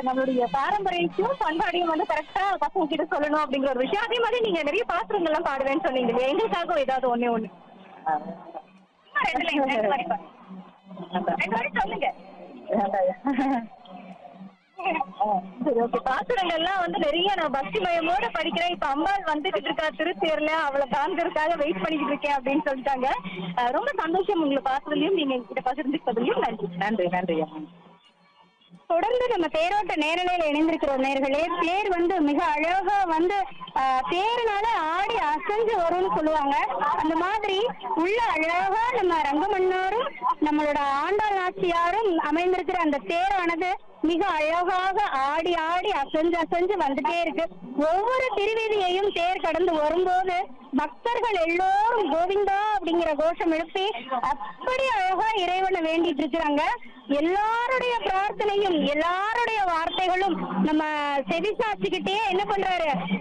நம்மளுடைய பாரம்பரியத்தையும் பண்பாடையும் வந்து கரெக்டா பசங்க கிட்ட சொல்லணும் அப்படிங்கிற ஒரு விஷயம். அதே மாதிரி நீங்க நிறைய பாசுரங்கள் எல்லாம் பாடுவேன்னு சொன்னீங்க இல்லையா? எங்களுக்காக ஏதாவது ஒண்ணு. சும்மா 2 லைன் 2 வரி 2 வரி சொல்லுங்க. சரி, ஓகே. பாசுரங்கள்லாம் வந்து நிறைய நான் பக்திமயமோட படிக்கிறேன். இப்ப அம்பாள் வந்துகிட்டு இருக்கா திருத்தேர்ல, அவளை காண்கிறதுக்காக வெயிட் பண்ணிக்கிட்டு இருக்கேன் அப்படின்னு சொல்லிட்டாங்க. ரொம்ப சந்தோஷம் உங்களை பார்த்ததுலயும் நீங்க என்கிட்ட பகிர்ந்துக்கிட்டதுலயும் நன்றி. நன்றி நன்றி. தொடர்ந்து நம்ம தேரோட்ட நேரலையில இணைந்திருக்கிற நேர்களே, தேர் வந்து மிக அழகா வந்து தேர்னால ஆடி அசைஞ்சு வரும்னு சொல்லுவாங்க. அந்த மாதிரி உள்ள அழகா நம்ம ரங்கமன்னாரும் நம்மளோட ஆண்டாள் நாச்சியாரும் அமைந்திருக்கிற அந்த தேரானது மிக அழகாக ஆடி ஆடி அசைஞ்சு அசைஞ்சு வந்துட்டே இருக்கு. ஒவ்வொரு திருவீதியையும் தேர் கடந்து வரும்போது பக்தர்கள் எல்லோரும் கோவிந்தா அப்படிங்கிற கோஷம் எழுப்பி அப்படி அழகா இறைவனை வேண்டிட்டு இருக்கிறாங்க. எல்லாருடைய பிரார்த்தனையும் எல்லாருடைய வார்த்தைகளும் நம்ம செவி சாட்சிக்கிட்டே என்ன பண்றாரு,